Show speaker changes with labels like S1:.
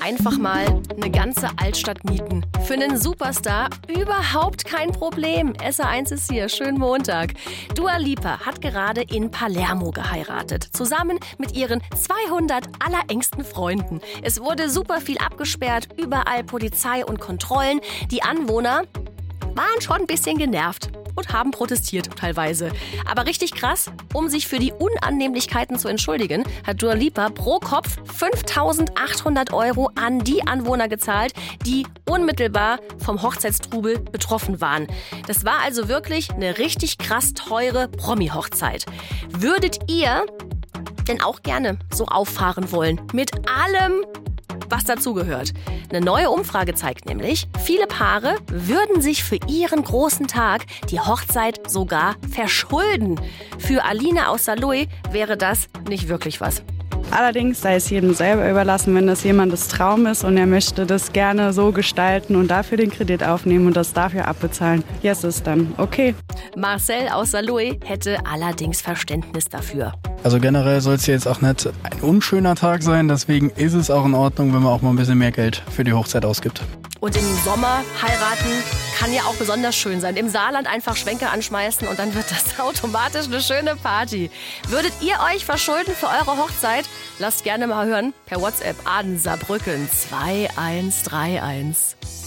S1: Einfach mal eine ganze Altstadt mieten. Für einen Superstar überhaupt kein Problem. SR1 ist hier. Schönen Montag. Dua Lipa hat gerade in Palermo geheiratet. Zusammen mit ihren 200 allerengsten Freunden. Es wurde super viel abgesperrt. Überall Polizei und Kontrollen. Die Anwohner waren schon ein bisschen genervt und haben protestiert teilweise. Aber richtig krass, um sich für die Unannehmlichkeiten zu entschuldigen, hat Dua Lipa pro Kopf 5.800 € an die Anwohner gezahlt, die unmittelbar vom Hochzeitstrubel betroffen waren. Das war also wirklich eine richtig krass teure Promi-Hochzeit. Würdet ihr denn auch gerne so auffahren wollen? Mit allem, was dazugehört. Eine neue Umfrage zeigt nämlich, viele Paare würden sich für ihren großen Tag die Hochzeit sogar verschulden. Für Alina aus Saarlouis wäre das nicht wirklich was.
S2: Allerdings sei es jedem selber überlassen, wenn das jemandes Traum ist und er möchte das gerne so gestalten und dafür den Kredit aufnehmen und das dafür abbezahlen. Ja, es ist dann okay.
S1: Marcel aus Saarlouis hätte allerdings Verständnis dafür.
S3: Also generell soll es jetzt auch nicht ein unschöner Tag sein, deswegen ist es auch in Ordnung, wenn man auch mal ein bisschen mehr Geld für die Hochzeit ausgibt.
S1: Und im Sommer heiraten kann ja auch besonders schön sein. Im Saarland einfach Schwenker anschmeißen und dann wird das automatisch eine schöne Party. Würdet ihr euch verschulden für eure Hochzeit? Lasst gerne mal hören per WhatsApp an Saarbrücken 2131.